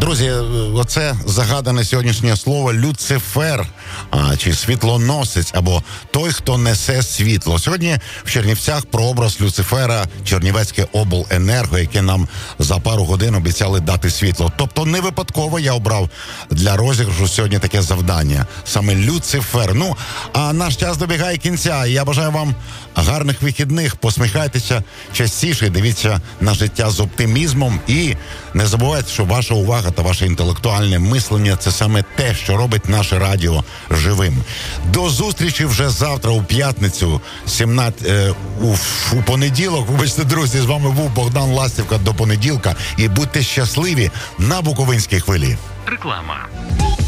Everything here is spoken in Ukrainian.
Друзі, оце загадане сьогоднішнє слово «Люцифер», чи «світлоносець», або «той, хто несе світло». Сьогодні в Чернівцях прообраз Люцифера Чернівецьке обленерго, яке нам за пару годин обіцяли дати світло. Тобто не випадково я обрав для розіграшу сьогодні таке завдання. Саме Люцифер. Ну, а наш час добігає кінця. Я бажаю вам гарних вихідних. Посміхайтеся частіше, дивіться на життя з оптимізмом і не забувайте, що ваша увага та ваше інтелектуальне мислення – це саме те, що робить наше радіо живим. До зустрічі вже завтра, у п'ятницю, у понеділок. Вибачте, друзі, з вами був Богдан Ластівка. До понеділка. І будьте щасливі на Буковинській хвилі. Реклама.